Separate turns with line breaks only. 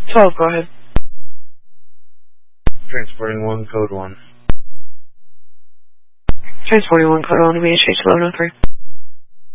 12, go ahead.
Transporting 1, code 1.
Transporting 1, code 1 to BHH 1103.